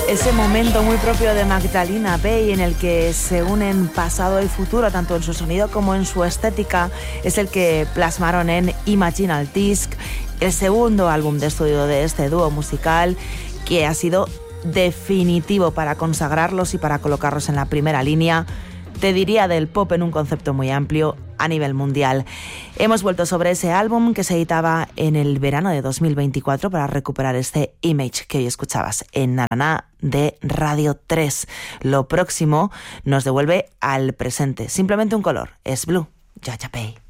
Ese momento muy propio de Magdalena Bay en el que se unen pasado y futuro tanto en su sonido como en su estética es el que plasmaron en Imaginal Disc, el segundo álbum de estudio de este dúo musical que ha sido definitivo para consagrarlos y para colocarlos en la primera línea, te diría, del pop en un concepto muy amplio a nivel mundial. Hemos vuelto sobre ese álbum que se editaba en el verano de 2024 para recuperar este Image que hoy escuchabas en Nananá de Radio 3. Lo próximo nos devuelve al presente. Simplemente un color. Es Blue. Jaja Pay.